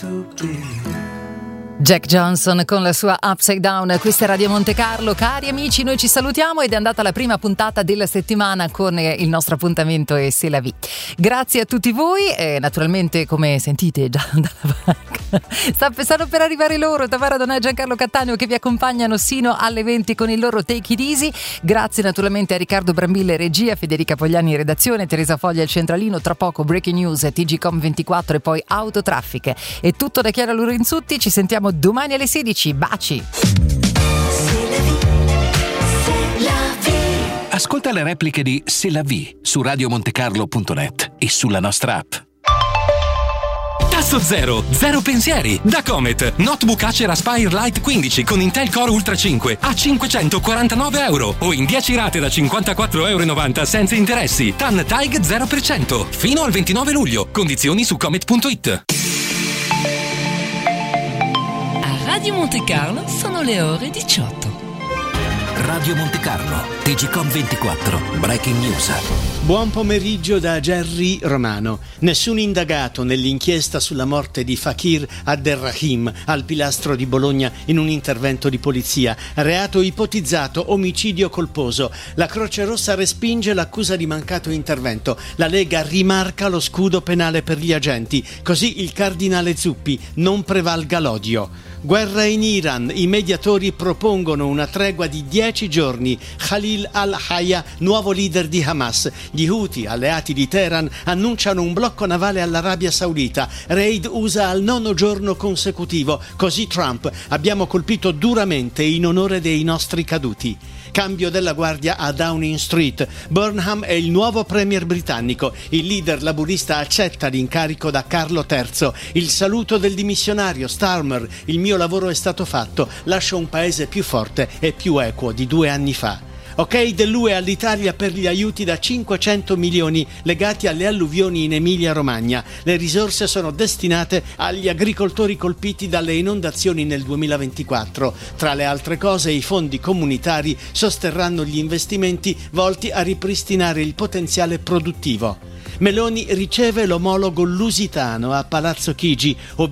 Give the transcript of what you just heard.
Jack Johnson con la sua Upside Down. Questa è Radio Monte Carlo. Cari amici, noi ci salutiamo ed è andata la prima puntata della settimana con il nostro appuntamento e C'est la vie. Grazie a tutti voi e naturalmente, come sentite già dalla banca, stanno per arrivare loro, Tamara Donà e Giancarlo Cattaneo, che vi accompagnano sino alle 20 con il loro Take It Easy. Grazie naturalmente a Riccardo Brambilla regia, Federica Pogliani redazione, Teresa Foglia al centralino, tra poco Breaking News, TGcom24 e poi Autotraffiche. È tutto da Chiara Lorenzutti, ci sentiamo domani alle 16. Baci. Ascolta le repliche di C'est la vie su radiomontecarlo.net e sulla nostra app. Tasso zero pensieri da Comet. Notebook Acer Aspire Lite 15 con Intel Core Ultra 5 a €549 o in 10 rate da €54,90 senza interessi. TAN TAIG 0% fino al 29 luglio. Condizioni su comet.it. Radio Monte Carlo sono le ore 18. Radio Monte Carlo, TGcom24, Breaking News. Buon pomeriggio da Gerry Romano. Nessun indagato nell'inchiesta sulla morte di Fakir Abderrahim al pilastro di Bologna in un intervento di polizia. Reato ipotizzato, omicidio colposo. La Croce Rossa respinge l'accusa di mancato intervento. La Lega rimarca lo scudo penale per gli agenti. Così il cardinale Zuppi: non prevalga l'odio. Guerra in Iran, i mediatori propongono una tregua di 10 giorni. Khalil al-Hayya, nuovo leader di Hamas. Gli Houthi, alleati di Teheran, annunciano un blocco navale all'Arabia Saudita. Raid USA al 9° giorno consecutivo. Così Trump: abbiamo colpito duramente in onore dei nostri caduti. Cambio della guardia a Downing Street. Burnham è il nuovo premier britannico. Il leader laburista accetta l'incarico da Carlo III. Il saluto del dimissionario Starmer: il mio lavoro è stato fatto. Lascio un paese più forte e più equo di 2 anni fa. Ok dell'UE all'Italia per gli aiuti da 500 milioni legati alle alluvioni in Emilia-Romagna. Le risorse sono destinate agli agricoltori colpiti dalle inondazioni nel 2024. Tra le altre cose, i fondi comunitari sosterranno gli investimenti volti a ripristinare il potenziale produttivo. Meloni riceve l'omologo lusitano a Palazzo Chigi.